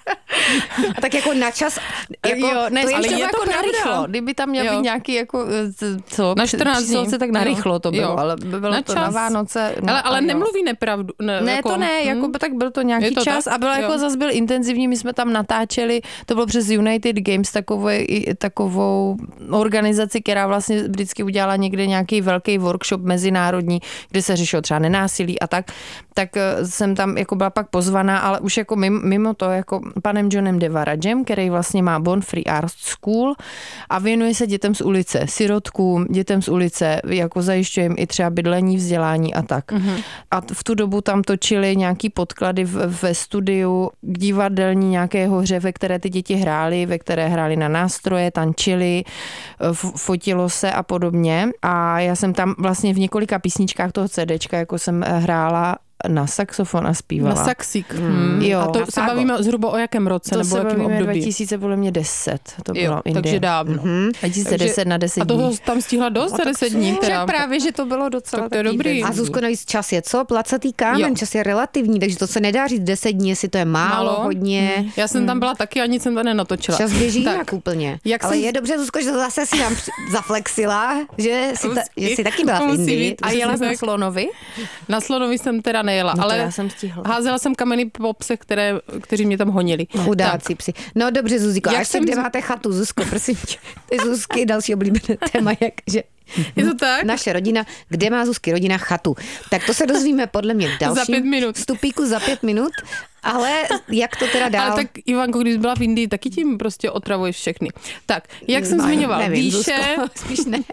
A tak jako na čas. Jako, Jo, ne, to ale ještě je to to pravda. narychlo. Kdyby tam měl Jo. být nějaký jako, eh, co, Na čtrnáct dní. číselce, tak narychlo to bylo, Jo. ale bylo Na to čas. na Vánoce. No, Ale, ale a jo. nemluví nepravdu. Ne, Ne, jako, to ne, jako by tak byl to nějaký Je to čas tak? a bylo Jo. jako zase byl intenzivní, my jsme tam natáčeli, to bylo přes United Games, takové, takovou organizaci, která vlastně vždycky udělala někde nějaký velký workshop mezinárodní, kde se řešilo třeba nenásilí a tak, tak eh, jsem tam jako byla pak pozvaná, ale už jako mimo, mimo to, jako panem Johnem Devarajem, který vlastně má Born Free Art School a věnuje se dětem z ulice, sirotkům, dětem z ulice, jako zajišťuje jim i třeba bydlení, vzdělání a tak. Mm-hmm. A v tu dobu tam točili nějaký podklady v, ve studiu k divadelní nějaké hře, ve které ty děti hrály, ve které hrály na nástroje, tančili, f- fotilo se a podobně. A já jsem tam vlastně v několika písničkách toho CDčka, jako jsem hrála na saxofon a zpívala. Na saxík. Hmm. Jo. A to Na se fagot. bavíme zhruba o jakém roce To nebo se jakém bavíme období? dva tisíce, podle mě deset. To bylo Jo, Indie. takže dávno. Mhm. dva tisíce deset Takže- na deset A dní. toho tam stihla dost za deset dní. Teda. Však právě, že to bylo docela Tak to je taky dobrý. intenzivní. A Zuzko, navíc čas je co? Placatý kámen, Jo. čas je relativní, takže to se nedá říct deset dní, jestli to je málo, Málo? hodně. Já jsem tam byla taky a nic jsem tam nenatočila. Čas běží Tak. jinak úplně. Jak Ale jsem- je dobře, Zuzko, že to zase si nám při- zaflexila, že jsi, ta, že jsi taky byla To v musí Indii. být. A jela jsi na Tak. Slonovi? Na Slonovi jsem teda nejela, No to ale já jsem stihla. házela jsem kameny po psech, které, kteří mě tam honili. Chudáci psi. No dobře, Zuziko, Jak až se jsem kde z- máte chatu, Zuzko, prosím tě. Ty Zuzky, další oblíbené téma, jak, že Je to tak? naše rodina, kde má Zuzky rodina chatu. Tak to se dozvíme podle mě v dalším Za pět minut. vstupíku za pět minut, ale jak to teda dál? Ale tak Ivanko, když jsi byla v Indii, taky tím prostě otravuješ všechny. Tak, jak jsem No, zmiňoval, nevím, výše, Zuzko, spíš ne.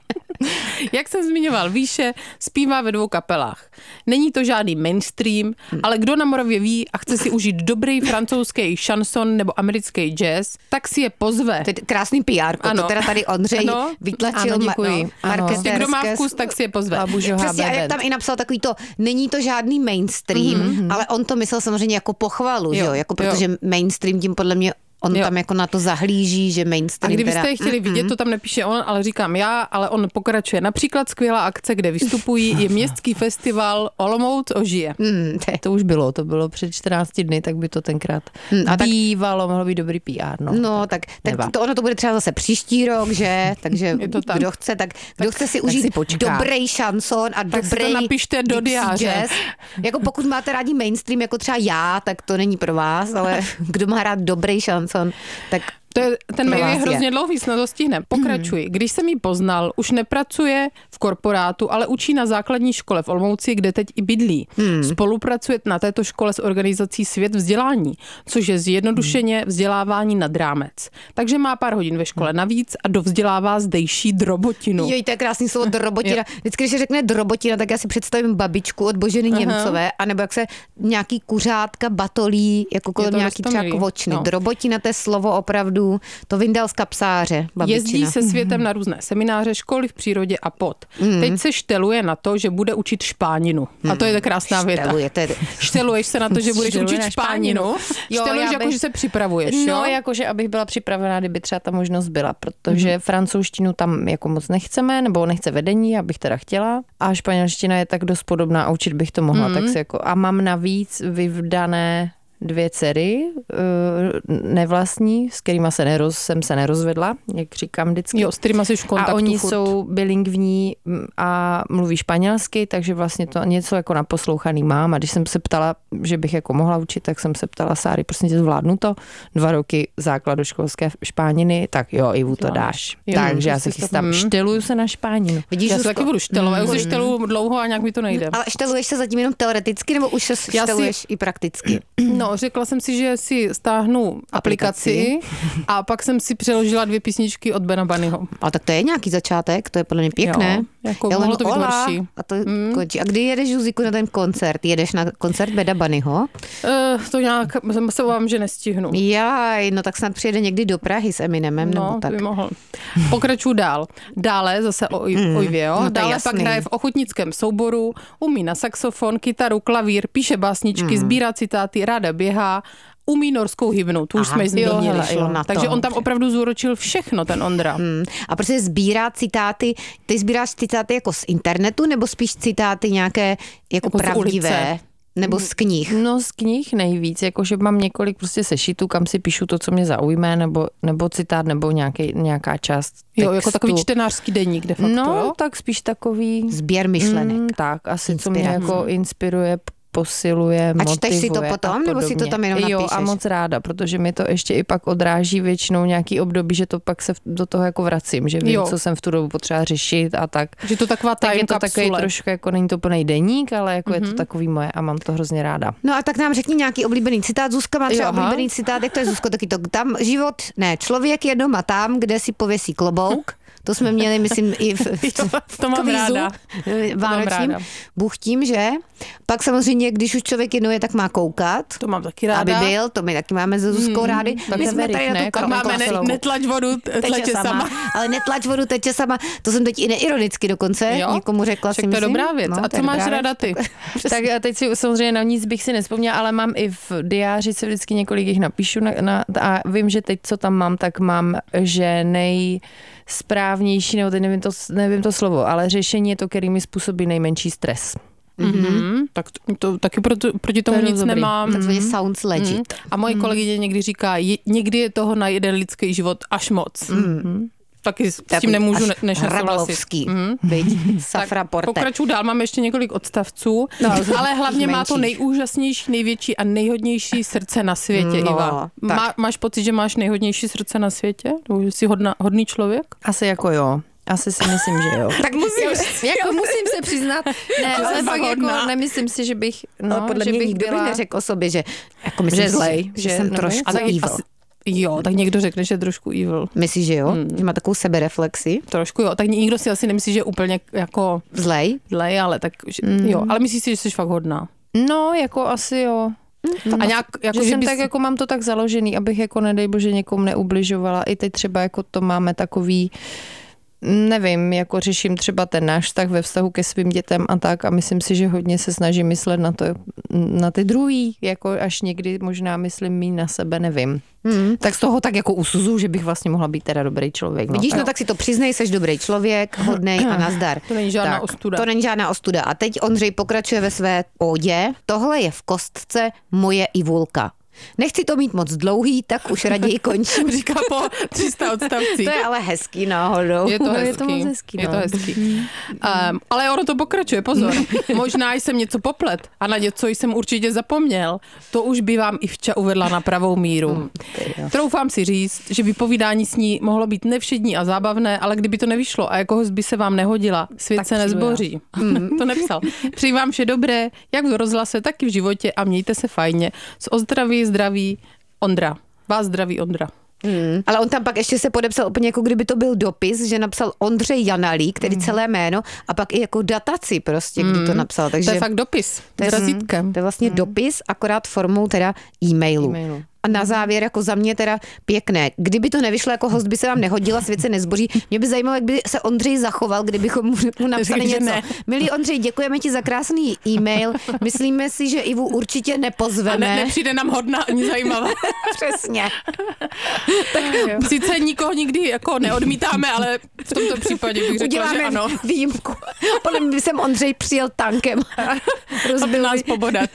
jak jsem zmiňoval, výše zpívá ve dvou kapelách. Není to žádný mainstream, ale kdo na Moravě ví a chce si užít dobrý francouzský šanson nebo americký jazz, tak si je pozve. To je krásný P R, Ano. to teda tady Ondřej Ano. vytlačil. Ano, děkuji. ma- Ano. Prostě kdo má marketerské vkus, tak si je pozve. A Bužo Přesně, a jak Habebet. tam i napsal takový to, není to žádný mainstream, mm-hmm. ale on to myslel samozřejmě jako pochvalu, jo, Jo, jo? Jako, jo. protože mainstream tím podle mě, on Jo. tam jako na to zahlíží, že A mainstream kdybyste teda... je chtěli vidět, to tam nepíše on, ale říkám já, ale on pokračuje. Například skvělá akce, kde vystupují, je městský festival Olomouc ožije. Mm, to je- To už bylo, to bylo před čtrnácti dny, tak by to tenkrát Hmm, a tak- bývalo, mohlo být dobrý P R. No, No, tak, tak nevá. to ono to bude třeba zase příští rok, že? Takže Je to tak. kdo chce, tak kdo chce si užít si počká. dobrý šanson a Tak si to dobrý napište do Dixie diáře. jazz. Jako pokud máte rádi mainstream, jako třeba já, tak to není pro vás, ale kdo má rád dobrý šanson, tak To je, ten Pro mail je vás hrozně je. dlouhý, snad to stihneme. Pokračuji. Když jsem ji poznal, už nepracuje v korporátu, ale učí na základní škole v Olomouci, kde teď i bydlí. Hmm. Spolupracuje na této škole s organizací Svět vzdělání, což je zjednodušeně vzdělávání nad rámec. Takže má pár hodin ve škole navíc a dovzdělává zdejší drobotinu. Jo, to je krásný slovo drobotina. Vždycky, když se řekne drobotina, tak já si představím babičku od Boženy Němcové, anebo jak se nějaký kuřátka batolí, jako kolem to nějaký třeba roztomilý. kvočny. No. Drobotina, to je slovo opravdu opravdu to vyndal z kapsáře, babičina. Jezdí se světem na různé semináře, školy v přírodě a pod. Mm. Teď se šteluje na to, že bude učit španělinu. A to je ta krásná věta. Šteluje, to je... Šteluješ se na to, že budeš Šteluje učit na španělinu. Jo, Šteluješ já jako, bych- že se připravuješ, No, jo? jakože abych byla připravená, kdyby třeba ta možnost byla, protože mm. francouzštinu tam jako moc nechceme, nebo nechce vedení, abych teda chtěla. A španělština je tak dost podobná a učit bych to mohla. Mm. Tak si jako, a mám navíc vyvdané dvě dcery, nevlastní, s kterýma se neroz, jsem se nerozvedla, jak říkám vždycky. Jo, s kterýma jsi v kontaktu A oni furt. jsou bilingvní a mluví španělsky, takže vlastně to něco jako naposlouchaný mám. A když jsem se ptala, že bych jako mohla učit, tak jsem se ptala Sáry, prostě tě zvládnu to? Dva roky základoškolské španěliny, tak jo, Ivu to dáš. Jo, Takže já že se jsi to- chystám, Hmm. šteluju se na španělinu. Vidíš, Já se Zuzko? taky budu štelovat. Já už se Mm. šteluju dlouho a nějak mi to nejde. Ale šteluješ se zatím jenom teoreticky, nebo už se Já šteluješ si- i prakticky? No, řekla jsem si, že si stáhnu aplikaci, a pak jsem si přeložila dvě písničky od Bena Bunnyho. Ale tak to je nějaký začátek, to je podle mě pěkné. Jo, jako Jelen mohlo to být Ola, horší. A, to mm. končí. A kdy jedeš, Žuziku, na ten koncert? Jedeš na koncert Beda Bunnyho? Uh, to nějak, se obávám, že nestihnu. Jaj, no tak snad přijede někdy do Prahy s Eminemem, No, nebo tak. by mohl. Pokračuju dál. Dále zase o mm. Ojvě, jo? No, to je Dále jasný. pak hraje v ochotnickém souboru, umí na saxofon, kytaru, klavír, píše básničky, mm. sbírá citáty, ráda běhá, umí norskou hymnu, tu už Aha, jsme ji jo, zmínili. hele, šlo na to. Takže on tam opravdu zúročil všechno, ten Ondra. Hmm. A prostě sbírá citáty, ty sbíráš citáty jako z internetu, nebo spíš citáty nějaké jako, Jako z pravdivé? ulice. Nebo z knih? No z knih nejvíc, jakože mám několik prostě sešitů, kam si píšu to, co mě zaujme, nebo, nebo citát, nebo nějaký, nějaká část textu. Jo, jako takový čtenářský deník de facto, No, jo? tak spíš takový... Sběr myšlenek. Mm, tak, asi co mě Inspirace. jako inspiruje, posiluje, A motivuje. čteš si to potom, a nebo si to podobně. tam jenom Jo, napíšeš? a moc ráda, protože mi to ještě i pak odráží většinou nějaký období, že to pak se do toho jako vracím, že vím, Jo. co jsem v tu dobu potřeba řešit a tak. Že to taková Tak time je to takový kapsule. trošku, jako není to plný deník, ale jako mm-hmm. je to Mhm. takový moje a mám to hrozně ráda. No a tak nám řekni nějaký oblíbený citát. Zuzka má třeba Jo, aha. oblíbený citát, jak to je, Zuzko, taky to tam život, ne, člověk je doma tam, kde si pověsí klobouk. To jsme měli, myslím, i v, v, Jo, to mám kvízu ráda. vánočním. ráda. Bůh tím, že? Pak samozřejmě, když už člověk jednou je, tak má koukat. To mám taky ráda. Aby byl, to my taky máme se Zuzkou rádi. tak My je jsme verik, tady na ne? tu Jako Tak máme ne, Koslovou. netlač vodu, tleče sama. Ale netlač vodu, teče sama. To jsem teď i neironicky dokonce Jo? někomu řekla, Však si to je myslím. dobrá věc. No, A to je co máš dobrá ráda věc. ty? Tak a teď si samozřejmě na nic bych si nespomněla, ale mám i v diáři, se vždycky několik jich napíšu na, na, a vím, že teď, co tam mám, tak mám, že nejsprávnější, nebo teď nevím to, nevím to slovo, ale řešení je to, který mi způsobí nejmenší stres. Mm-hmm. Tak to, to, taky proti, proti tomu To je nic dobrý. nemám. Takzvaně sounds legit. Mm. A moje kolegyně někdy říká, je, někdy je toho na jeden lidský život až moc. Mm. Taky s s Takový tím nemůžu až ne, než nesouhlasit. Hrablovský, Mm. viď? Safra Porte. Pokračuju dál, mám ještě několik odstavců, No, ale hlavně má to menších. nejúžasnější, největší a nejhodnější srdce na světě, No, Iva. tak. Má, máš pocit, že máš nejhodnější srdce na světě? Nebo že jsi hodna, hodný člověk? Asi jako jo. Asi si myslím, že jo. Tak musíš. Jako musím se přiznat, ne, Že ale jsem fakt hodná. jako nemyslím si, že bych, no, Ale podle že mě bych nikdo by byla... neřekl o sobě, že jako myslím, Že si, zlej, že, že že- jsem nebo trošku A tak evil. asi, jo, tak někdo řekne, že je trošku evil. Myslíš, že jo? Hmm. Že má takovou sebereflexi? Trošku jo, tak nikdo si asi nemyslí, že je úplně jako Zlej? zlej, ale tak že, jo, ale myslíš si, že jsi fakt hodná. No, jako asi jo. A nějak, jako, Že, že jsem bys... tak jako mám to tak založený, abych jako nedej bože někomu neubližovala. I teď třeba jako to máme takový, nevím, jako řeším třeba ten náš vztah ve vztahu ke svým dětem a tak a myslím si, že hodně se snažím myslet na to, na ty druhý, jako až někdy možná myslím míň na sebe, nevím. Hmm. Tak z toho tak jako usuzu, že bych vlastně mohla být teda dobrý člověk. No, Vidíš, no tak si to přiznej, seš dobrý člověk, hodnej a nazdar. To není žádná tak, ostuda. To není žádná ostuda. A teď Ondřej pokračuje ve své ódě. Tohle je v kostce moje Ivulka. Nechci to mít moc dlouhý, tak už raději končím. Říká po tři sta odstavcích. To je ale hezký náhodou. Je to No, hezký. je to moc hezký, Je to no. hezký. Um, ale ono to pokračuje, pozor. Možná jsem něco poplet a na něco jsem určitě zapomněl. To už by vám Ivča uvedla na pravou míru. Troufám si říct, že vypovídání s ní mohlo být nevšední a zábavné, ale kdyby to nevyšlo a jako host by se vám nehodila, svět Tak se přijdu nezboří. To nepsal. Přeji vám vše dobré, jak v rozhlase, tak i v životě a mějte se fajně. S ozdraví, zdraví, Ondra. Vás zdraví, Ondra. Hmm. Ale on tam pak ještě se podepsal úplně jako kdyby to byl dopis, že napsal Ondřej Janalík, tedy Hmm. celé jméno, a pak i jako dataci prostě, kdy to napsal. Takže To je fakt dopis. to je, S razítkem. to je vlastně dopis, akorát formou teda e-mailu. E-mailu. A na závěr jako za mě teda pěkné. Kdyby to nevyšlo jako host, by se vám nehodila, svět se nezboří. Mě by zajímalo, jak by se Ondřej zachoval, kdybychom mu napsali něco. Ne. Milý Ondřej, děkujeme ti za krásný e-mail. Myslíme si, že Ivu určitě nepozveme. A ne, nepřijde nám hodná ani zajímavá. Přesně. Tak sice nikoho nikdy jako neodmítáme, ale v tomto případě bych řekla, uděláme že ano. výjimku. Podle mě by jsem Ondřej přijel tankem. Rozbil nás pobodat.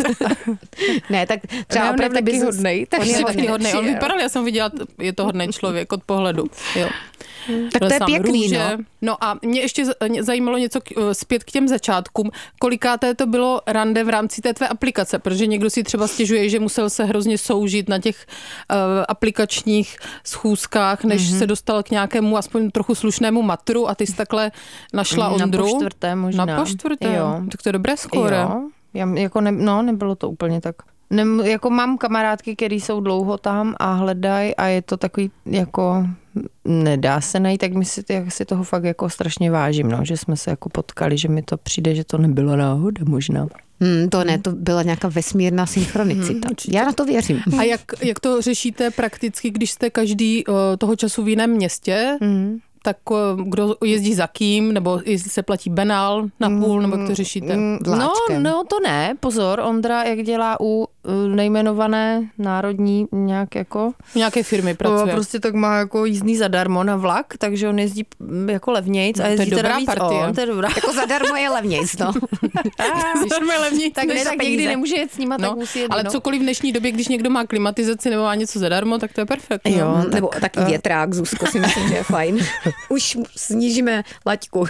Ne, tak třeba ne, opravdu taky hodnej. On je taky hodnej. On přijel. vypadal, já jsem viděla, je to hodnej člověk od pohledu. Jo. Tak to je pěkný, růže. no. No a mě ještě zajímalo něco k, zpět k těm začátkům. Kolikáté to bylo rande v rámci té tvé aplikace? Protože někdo si třeba stěžuje, že musel se hrozně soužit na těch uh, aplikačních schůzkách, než mm-hmm. se dostal k nějakému aspoň trochu slušnému matru a ty jsi takhle našla Ondru. Na počtvrté možná. Na počtvrté? Jo. Tak to je dobré skóre. Jo. Já, jako ne, no, nebylo to úplně tak. Ne, jako mám kamarádky, které jsou dlouho tam a hledají a je to takový jako nedá se najít, tak my si, jak si toho fakt jako strašně vážím, no, že jsme se jako potkali, že mi to přijde, že to nebyla náhoda možná. Hmm, to ne, to byla nějaká vesmírná synchronicita. Hmm, Já na to věřím. A jak, jak to řešíte prakticky, když jste každý uh, toho času v jiném městě? Hmm. Tak kdo jezdí za kým, nebo jestli se platí benál na půl, nebo jak to řešíte? No, no to ne, pozor, Ondra, jak dělá u nejmenované národní nějak jako... Nějaké firmy pracuje. Prostě tak má jako jízdný zadarmo na vlak, takže on jezdí jako levnějc a jezdí to je teda dobrá víc partie. on, to je dobrá. Jako zadarmo je levnějc, no. Zadarmo je levnějc, tak než ne, za tak peníze. někdy nemůže jet s nima, no, tak musí jet. Ale no. cokoliv v dnešní době, když někdo má klimatizaci nebo má něco zadarmo, tak to je perfektní. Jo, no. nebo taky větrák, Zuzko, si myslím, že je fajn. Už snížíme laťku.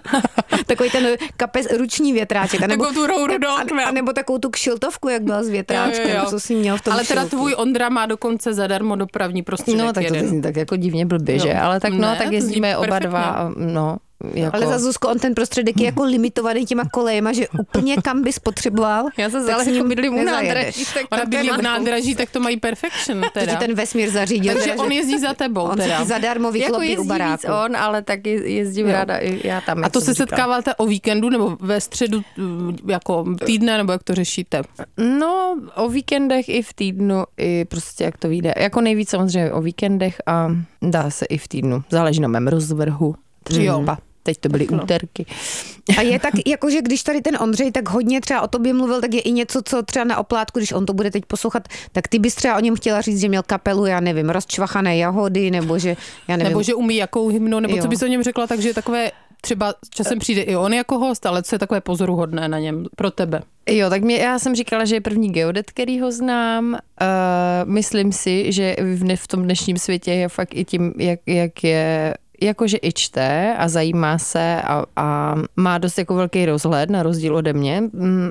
Takový ten kapes, ruční větráček. A nebo, takovou tu rouru do okna. A nebo takovou tu kšiltovku, jak byla s větráčkem, jo, jo, jo. co jsi měl v tom Ale teda šiltu. tvůj Ondra má dokonce zadarmo dopravní prostředek. No tak to jeden. zní tak jako divně blbě, že? Ale tak no, Ne, tak to jezdíme zní oba perfektně. dva, a, no. Jako... Ale za Zuzko, on ten prostředek je jako limitovaný těma kolejema, že úplně kam bys potřeboval, Já se tak zale s ním jako bydlím u nezajedeš. nádraží, tak Ona to bydlí má- u nádraží, tak to mají perfection To teda. ti ten vesmír zařídil. Takže teda, on že jezdí za tebou on teda. si ti zadarmo jako vyklopí jezdí u baráku. víc on, ale tak je- jezdím Jo. ráda i já tam. A jak to jsem se říkala. setkáváte o víkendu nebo ve středu jako týdne, nebo jak to řešíte? No, o víkendech i v týdnu, i prostě jak to vyjde. Jako nejvíc samozřejmě o víkendech a dá se i v týdnu. Záleží na mém rozvrhu. Třeba. Teď to byly úterky. A je tak, jakože když tady ten Ondřej tak hodně třeba o tobě mluvil, tak je i něco, co třeba na oplátku, když on to bude teď poslouchat, tak ty bys třeba o něm chtěla říct, že měl kapelu, já nevím, rozčvachané jahody, nebo že, já nevím. Nebo že umí jakou hymnu, nebo Jo. co bys o něm řekla, takže takové třeba časem přijde i on jako host, ale co je takové pozoruhodné na něm pro tebe? Jo, tak mě, já jsem říkala, že je první geodet, který ho znám. Uh, myslím si, že v, ne, v tom dnešním světě je fakt i tím, jak, jak je jakože i čte a zajímá se a, a má dost jako velký rozhled na rozdíl ode mě.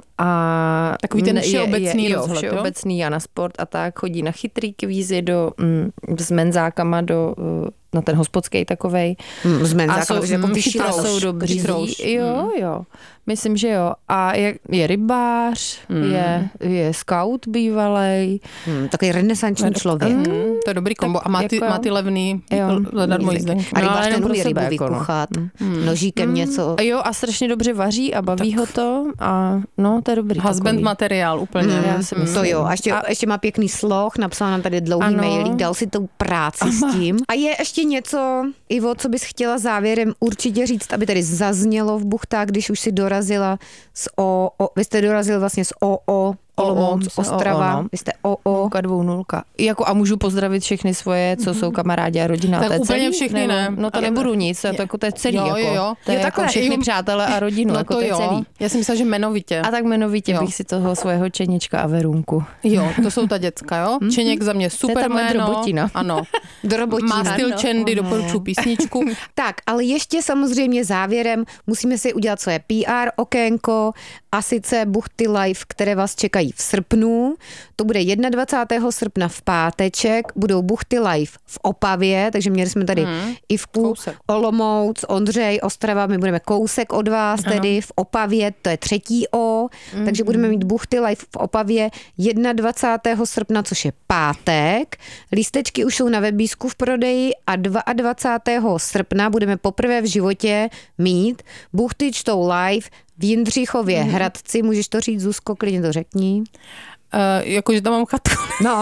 A Takový ten je- všeobecný je, je, rozhled, jo? všeobecný a na sport a tak. Chodí na chytrý kvízy do, mm, s menzákama do, na ten hospodský takovej. Hmm, z A menzáka, jsou, takže jako mm, vyšší a rouš. jsou dobří. Chytrouš. Jo, jo. Myslím, že jo. A je, je rybář, Mm. je, je scout bývalej. Hmm, takový renesanční člověk. Mm, to je dobrý kombo. A má ty, jako- má ty levný Jo. zadarmo jízdenky. A No, ale rybář ten jenom pro umí rybu sebe, jako no. vykuchat, nožíkem něco. A jo, a strašně dobře vaří a baví ho to. A no, to je dobrý. Husband takový. materiál úplně. Mm. Já si myslím. To jo, a ještě, a ještě má pěkný sloh, napsal nám tady dlouhý Ano. mailík, dal si tou práci s tím. A je ještě něco, Ivo, co bys chtěla závěrem určitě říct, aby tady zaznělo v Buchtách, když už si dorazila z O, o vy jste dorazil vlastně z O O, Olomouc, O O, Ostrava, O O, no. vy jste O O. Nulka, dvou, nulka. Jako a můžu pozdravit všechny svoje, co jsou kamarádi a rodina. Tak to je úplně celý? všechny Nebo- ne. No to Ale- nebudu nic, to je, to, to je celý. Jo, jako. jo, jo. To je Jo, jako takhle, všechny jo. přátelé a rodinu. No jako to to je jo. celý. Já si myslela, že jmenovitě. A tak jmenovitě Jo. bych si toho svého Čenička a Verunku. Jo, to jsou ta děcka, jo? Čeněk za mě super ta moje jméno. drobotina. Ano. Do robotína. Má styl Ano, Čendy, ano. doporučuji písničku. Tak, ale ještě samozřejmě závěrem musíme si udělat svoje P R okénko a sice Buchty Live, které vás čekají v srpnu. To bude dvacátého prvního srpna v páteček, budou Buchty Live v Opavě, takže měli jsme tady Hmm. Ivku, Kousek. Olomouc, Ondřej, Ostrava, my budeme kousek od vás tedy v Opavě, to je třetí O, Mhm. takže budeme mít Buchty Live v Opavě dvacátého prvního srpna, což je pátek. Lístečky už jsou na webísku v prodeji a dvacátého druhého srpna budeme poprvé v životě mít Buchty čtou live v Jindřichově Mhm. Hradci. Můžeš to říct, Zuzko, klidně to řekni. Uh, jakože tam mám chatku. No,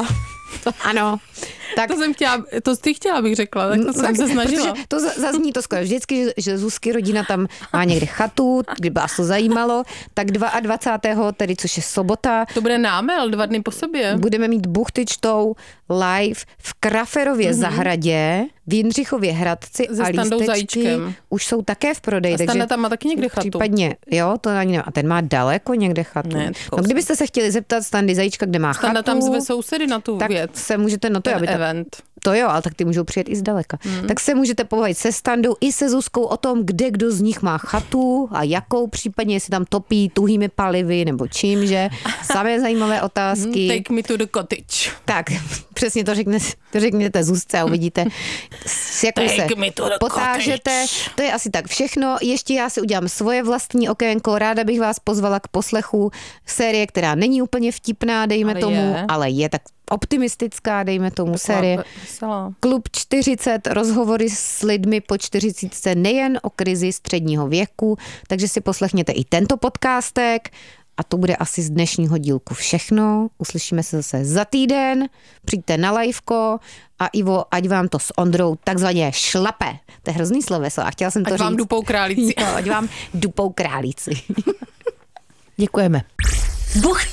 To, ano. Tak, To jsem chtěla, to jsi chtěla, abych řekla, tak to jsem tak, se snažila. protože to zazní to skoro vždycky, že, že Zuzky rodina tam má někde chatu, kdyby vás to zajímalo, tak dvacátého druhého tedy, což je sobota, To bude námel dva dny po sobě. budeme mít Buchty čtou live v Kraferově mm-hmm. zahradě, v Jindřichově Hradci Se a Standou lístečky Zajíčkem. už jsou také v prodeji. A Standa takže tam má taky někde chatu. Případně, jo, to ani nevím. A ten má daleko někde chatu. Ne, no, kdybyste se chtěli zeptat Standy Zajíčka, kde má Standa chatu, tam zve sousedy na tu tak věc. se můžete, no to, Ten aby ta, event. to jo, ale tak ty můžou přijet i zdaleka. Hmm. Tak se můžete pobavit se Standou i se Zuzkou o tom, kde kdo z nich má chatu a jakou, případně jestli tam topí tuhými palivy nebo čímže. Samé zajímavé otázky. Take me to the cottage. Tak, přesně to, řekne, to řekněte Zuzce a uvidíte, s jakou se Take me to the potážete. cottage. To je asi tak všechno. Ještě já si udělám svoje vlastní okénko. Ráda bych vás pozvala k poslechu série, která není úplně vtipná, dejme Ale tomu, je. ale je tak optimistická, dejme tomu série. Veselá. Klub čtyřicet, rozhovory s lidmi po čtyřicítce, nejen o krizi středního věku, takže si poslechněte i tento podcastek. A to bude asi z dnešního dílku všechno. Uslyšíme se zase za týden. Přijďte na liveko a Ivo, ať vám to s Ondrou takzvaně šlape. To je hrozný sloveso a chtěla jsem to Ať říct. vám dupou králíci. Jo, ať vám dupou králíci. Děkujeme. Buchty.